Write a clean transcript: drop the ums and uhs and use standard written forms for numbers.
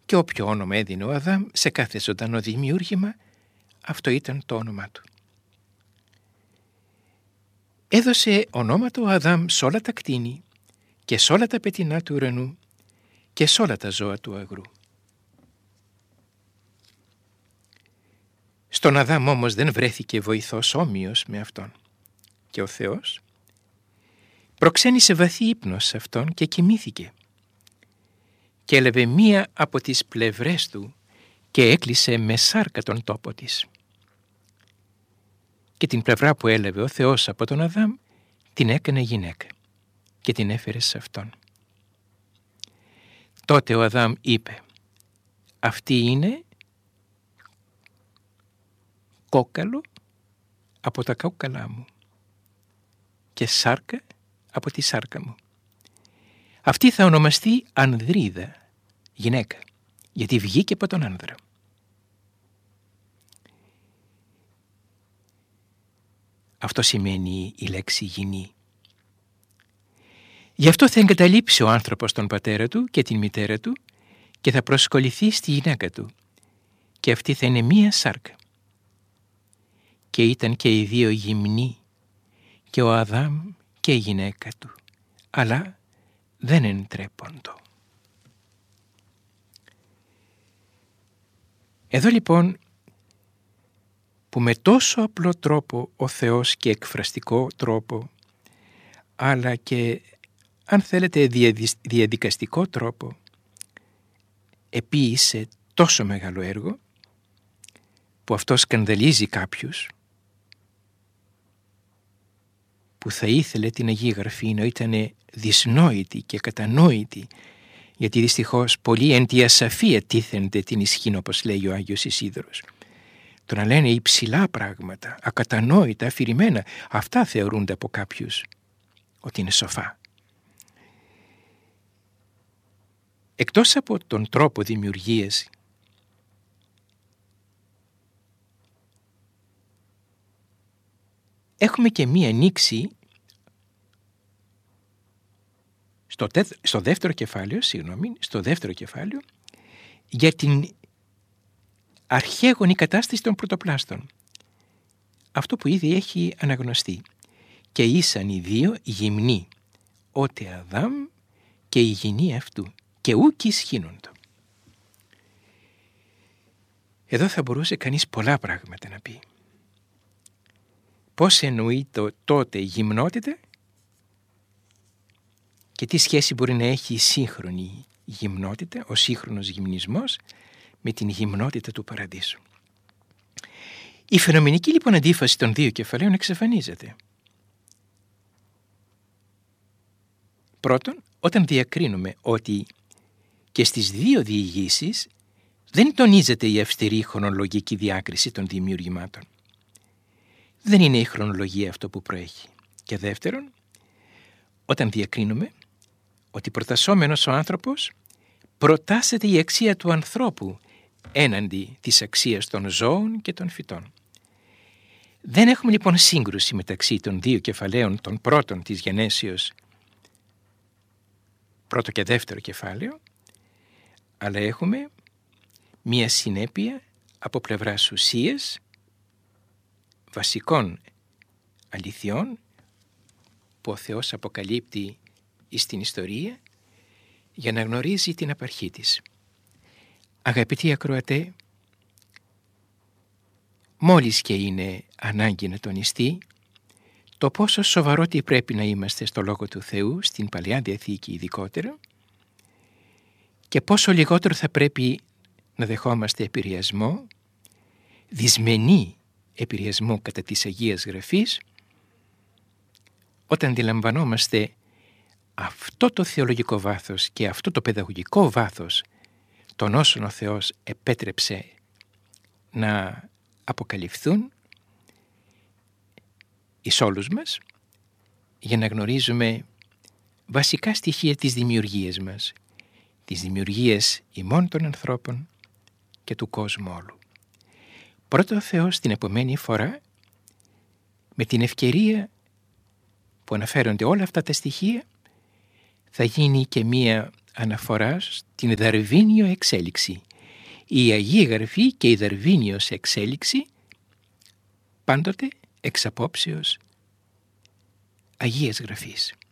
και όποιο όνομα έδινε ο Αδάμ σε κάθε ζωντανό δημιούργημα, αυτό ήταν το όνομά του. Έδωσε ονόματα ο Αδάμ σ' όλα τα κτήνη και σ' όλα τα πετεινά του ουρανού και σ' όλα τα ζώα του αγρού. Στον Αδάμ όμως δεν βρέθηκε βοηθός όμοιος με αυτόν. Και ο Θεός προξένησε βαθύ ύπνο σε αυτόν και κοιμήθηκε. Και έλαβε μία από τις πλευρές του και έκλεισε με σάρκα τον τόπο της. Και την πλευρά που έλαβε ο Θεός από τον Αδάμ την έκανε γυναίκα και την έφερε σε αυτόν. Τότε ο Αδάμ είπε: «Αυτή είναι κόκαλο από τα κόκαλά μου και σάρκα από τη σάρκα μου. Αυτή θα ονομαστεί Ανδρίδα, γυναίκα, γιατί βγήκε από τον άνδρα». Αυτό σημαίνει η λέξη γυνή. Γι' αυτό θα εγκαταλείψει ο άνθρωπος τον πατέρα του και την μητέρα του και θα προσκοληθεί στη γυναίκα του και αυτή θα είναι μία σάρκα. Και ήταν και οι δύο γυμνοί, και ο Αδάμ και η γυναίκα του, αλλά δεν εντρέποντο. Εδώ λοιπόν που με τόσο απλό τρόπο ο Θεός και εκφραστικό τρόπο, αλλά και αν θέλετε διαδικαστικό τρόπο, επίησε τόσο μεγάλο έργο που αυτό σκανδαλίζει κάποιους που θα ήθελε την Αγία Γραφή να ήταν δυσνόητη και κατανόητη, γιατί δυστυχώς πολλοί εν τη ασαφία τίθενται την ισχύν, όπως λέει ο Άγιος Ισίδωρος. Το να λένε υψηλά πράγματα, ακατανόητα, αφηρημένα, αυτά θεωρούνται από κάποιους ότι είναι σοφά. Εκτός από τον τρόπο δημιουργίας, έχουμε και μία ανοίξη στο δεύτερο κεφάλαιο για την αρχαίγονη κατάσταση των πρωτοπλάστων. Αυτό που ήδη έχει αναγνωστεί. Και ήσαν οι δύο γυμνοί, ότε Αδάμ και η γυνή αυτού, και ούκ ισχύνοντο. Εδώ θα μπορούσε κανείς πολλά πράγματα να πει. Πώς εννοεί τότε η γυμνότητα και τι σχέση μπορεί να έχει η σύγχρονη γυμνότητα, ο σύγχρονος γυμνισμός, με την γυμνότητα του παραδείσου. Η φαινομενική λοιπόν αντίφαση των δύο κεφαλαίων εξαφανίζεται. Πρώτον, όταν διακρίνουμε ότι και στις δύο διηγήσεις δεν τονίζεται η αυστηρή χρονολογική διάκριση των δημιουργημάτων. Δεν είναι η χρονολογία αυτό που προέχει. Και δεύτερον, όταν διακρίνουμε ότι προτασσόμενος ο άνθρωπος προτάσσεται η αξία του ανθρώπου έναντι της αξίας των ζώων και των φυτών. Δεν έχουμε λοιπόν σύγκρουση μεταξύ των δύο κεφαλαίων των πρώτων της γενέσεως, πρώτο και δεύτερο κεφάλαιο, αλλά έχουμε μία συνέπεια από πλευράς ουσίας, βασικών αληθιών που ο Θεός αποκαλύπτει στην ιστορία για να γνωρίζει την απαρχή της. Αγαπητοί ακροατέ, μόλις και είναι ανάγκη να τονιστεί το πόσο σοβαρότατοι πρέπει να είμαστε στο Λόγο του Θεού, στην Παλαιά Διαθήκη ειδικότερα, και πόσο λιγότερο θα πρέπει να δεχόμαστε επηρεασμό, δυσμενή επηρεασμό κατά της Αγίας Γραφής, όταν αντιλαμβανόμαστε αυτό το θεολογικό βάθος και αυτό το παιδαγωγικό βάθος των όσων ο Θεός επέτρεψε να αποκαλυφθούν εις όλους μας, για να γνωρίζουμε βασικά στοιχεία της δημιουργίας μας, της δημιουργίας ημών των ανθρώπων και του κόσμου όλου. Πρώτα ο Θεός την επομένη φορά, με την ευκαιρία που αναφέρονται όλα αυτά τα στοιχεία, θα γίνει και μία αναφορά στην Δαρβίνιο εξέλιξη. Η Αγία Γραφή και η Δαρβίνιος εξέλιξη πάντοτε εξ απόψεως Αγίας Γραφής.